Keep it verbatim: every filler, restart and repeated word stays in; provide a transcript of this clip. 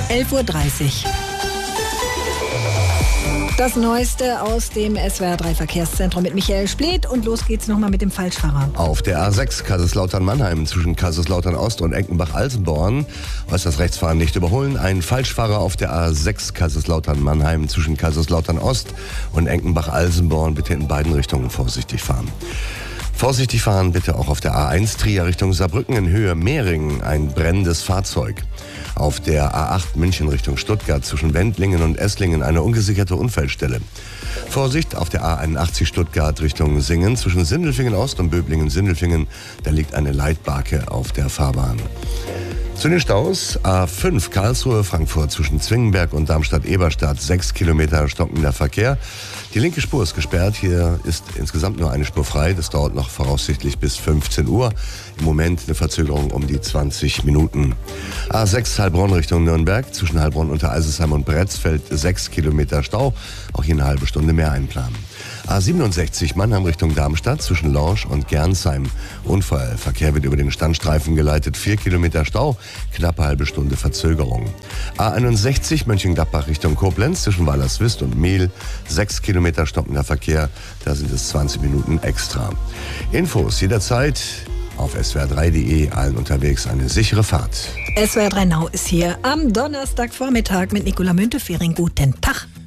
elf Uhr dreißig. Das Neueste aus dem S W R drei Verkehrszentrum mit Michael Spleth. Und los geht's nochmal mit dem Falschfahrer. Auf der A sechs Kaiserslautern-Mannheim zwischen Kaiserslautern-Ost und Enkenbach-Alsenborn. Äußerst Rechtsfahren nicht überholen. Ein Falschfahrer auf der A sechs Kaiserslautern-Mannheim zwischen Kaiserslautern-Ost und Enkenbach-Alsenborn. Bitte in beiden Richtungen vorsichtig fahren. Vorsichtig fahren bitte auch auf der A eins Trier Richtung Saarbrücken in Höhe Mehringen, ein brennendes Fahrzeug. Auf der A acht München Richtung Stuttgart zwischen Wendlingen und Esslingen eine ungesicherte Unfallstelle. Vorsicht auf der A einundachtzig Stuttgart Richtung Singen zwischen Sindelfingen Ost und Böblingen-Sindelfingen, da liegt eine Leitbarke auf der Fahrbahn. Zu den Staus: A fünf Karlsruhe, Frankfurt zwischen Zwingenberg und Darmstadt-Eberstadt, sechs Kilometer stockender Verkehr. Die linke Spur ist gesperrt, hier ist insgesamt nur eine Spur frei. Das dauert noch voraussichtlich bis fünfzehn Uhr. Im Moment eine Verzögerung um die zwanzig Minuten. A sechs Heilbronn Richtung Nürnberg, zwischen Heilbronn unter Eisesheim und Bretzfeld, sechs Kilometer Stau. Auch hier eine halbe Stunde mehr einplanen. A siebenundsechzig Mannheim Richtung Darmstadt zwischen Lorsch und Gernsheim. Unfall. Verkehr wird über den Standstreifen geleitet. vier Kilometer Stau, knappe halbe Stunde Verzögerung. A einundsechzig Mönchengladbach Richtung Koblenz zwischen Weilerswist und Mehl. sechs Kilometer stockender Verkehr. Da sind es zwanzig Minuten extra. Infos jederzeit auf S W R drei punkt de. Allen unterwegs eine sichere Fahrt. S W R drei Now ist hier am Donnerstagvormittag mit Nicola Müntefering. Guten Tag.